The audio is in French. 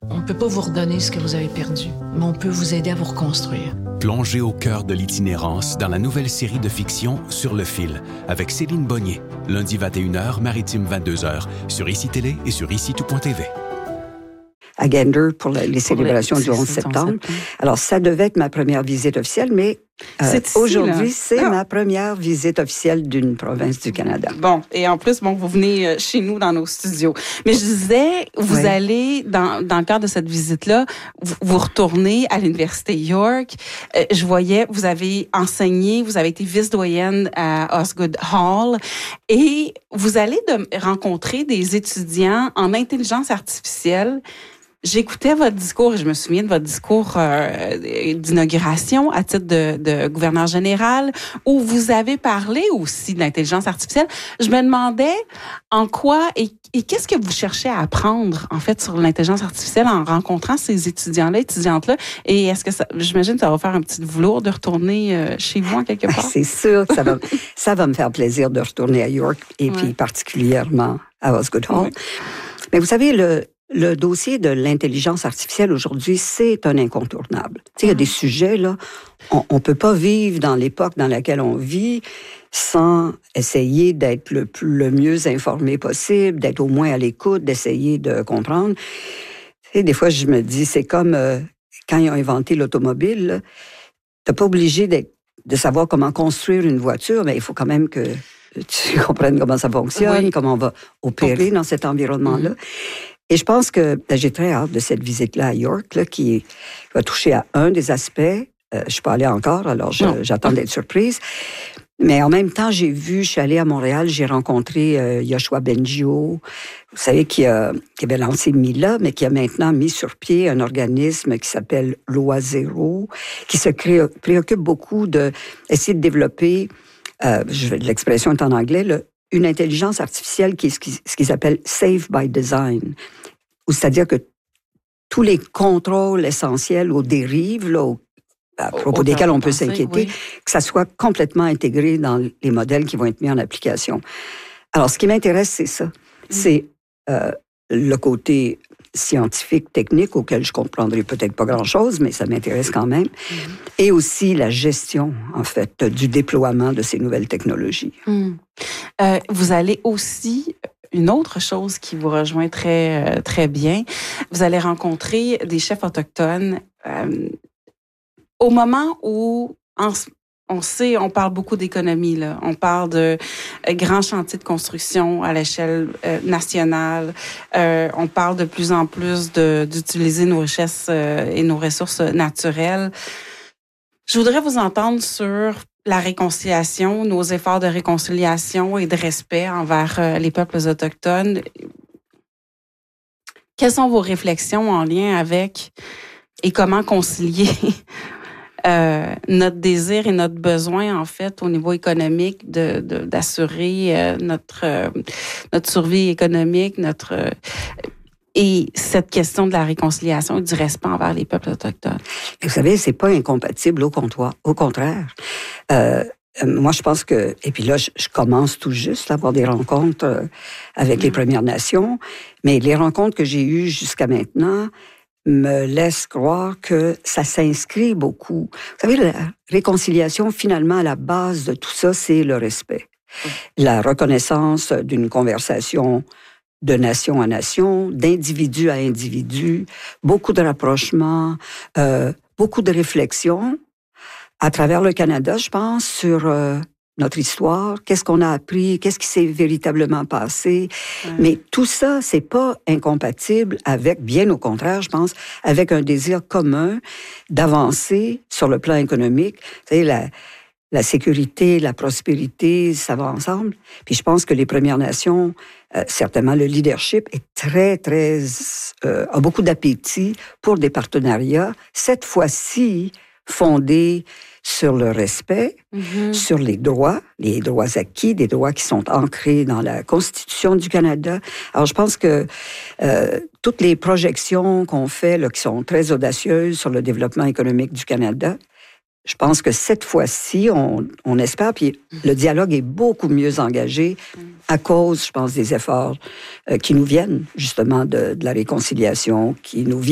On ne peut pas vous redonner ce que vous avez perdu, mais on peut vous aider à vous reconstruire. Plongez au cœur de l'itinérance dans la nouvelle série de fiction Sur le fil avec Céline Bonnier, lundi 21h, maritime 22h, sur ICI Télé et sur ICI-tout.tv. À Gander pour les célébrations du 11 septembre. Alors, ça devait être ma première visite officielle, mais aujourd'hui, c'est ma première visite officielle d'une province du Canada. Bon, et en plus, vous venez chez nous dans nos studios. Mais je disais, vous allez, dans le cadre de cette visite-là, vous retournez à l'Université York. Je voyais, vous avez enseigné, vous avez été vice-doyenne à Osgoode Hall, et vous allez rencontrer des étudiants en intelligence artificielle. J'écoutais votre discours et je me souviens de votre discours d'inauguration à titre de gouverneur général où vous avez parlé aussi de l'intelligence artificielle. Je me demandais en quoi et qu'est-ce que vous cherchez à apprendre en fait sur l'intelligence artificielle en rencontrant ces étudiants-là, étudiantes-là. Et est-ce que j'imagine que ça va faire un petit velours de retourner chez vous en quelque part? C'est sûr que ça va me faire plaisir de retourner à York et puis particulièrement à Osgoode Hall. Mais vous savez, le dossier de l'intelligence artificielle aujourd'hui, c'est un incontournable. Tu sais, il y a des sujets, là, on peut pas vivre dans l'époque dans laquelle on vit sans essayer d'être le mieux informé possible, d'être au moins à l'écoute, d'essayer de comprendre. Tu sais, des fois, je me dis, c'est comme quand ils ont inventé l'automobile, t'es pas obligé de savoir comment construire une voiture, mais il faut quand même que tu comprennes comment ça fonctionne, comment on va opérer dans cet environnement-là. Et je pense que j'ai très hâte de cette visite-là à York, là, qui va toucher à un des aspects. Je suis pas allée encore, alors j'attends d'être surprise. Mais en même temps, je suis allée à Montréal, j'ai rencontré Yoshua Bengio, vous savez, qui avait lancé Mila, mais qui a maintenant mis sur pied un organisme qui s'appelle Loi0, qui se préoccupe beaucoup d'essayer de développer, l'expression est en anglais, une intelligence artificielle qui est ce qu'ils appellent « safe by design », c'est-à-dire que tous les contrôles essentiels aux dérives, là, à propos desquels on peut s'inquiéter, que ça soit complètement intégré dans les modèles qui vont être mis en application. Alors, ce qui m'intéresse, c'est ça. C'est le côté scientifique, technique, auquel je comprendrai peut-être pas grand-chose, mais ça m'intéresse quand même. Et aussi la gestion, en fait, du déploiement de ces nouvelles technologies. Vous allez aussi, une autre chose qui vous rejoint très, très bien, vous allez rencontrer des chefs autochtones au moment où, on parle beaucoup d'économie, là. On parle de grands chantiers de construction à l'échelle nationale. On parle de plus en plus d'utiliser nos richesses et nos ressources naturelles. Je voudrais vous entendre sur la réconciliation, nos efforts de réconciliation et de respect envers les peuples autochtones. Quelles sont vos réflexions en lien avec et comment concilier notre désir et notre besoin, en fait, au niveau économique, d'assurer notre survie économique, et cette question de la réconciliation et du respect envers les peuples autochtones? Vous savez, c'est pas incompatible, au contraire. Moi, je pense que... Et puis là, je commence tout juste à avoir des rencontres avec les Premières Nations, mais les rencontres que j'ai eues jusqu'à maintenant me laissent croire que ça s'inscrit beaucoup. Vous savez, la réconciliation, finalement, à la base de tout ça, c'est le respect. La reconnaissance d'une conversation de nation à nation, d'individu à individu, beaucoup de rapprochements, beaucoup de réflexions à travers le Canada, je pense, sur notre histoire, qu'est-ce qu'on a appris, qu'est-ce qui s'est véritablement passé. Mais tout ça, c'est pas incompatible avec, bien au contraire, je pense, avec un désir commun d'avancer sur le plan économique. Vous savez, la sécurité, la prospérité, ça va ensemble. Puis je pense que les Premières Nations, certainement le leadership est très, très... a beaucoup d'appétit pour des partenariats, cette fois-ci fondés sur le respect, sur les droits acquis, des droits qui sont ancrés dans la Constitution du Canada. Alors, je pense que toutes les projections qu'on fait, là, qui sont très audacieuses sur le développement économique du Canada, je pense que cette fois-ci, on espère, puis le dialogue est beaucoup mieux engagé à cause, je pense, des efforts qui nous viennent justement de la réconciliation, qui nous viennent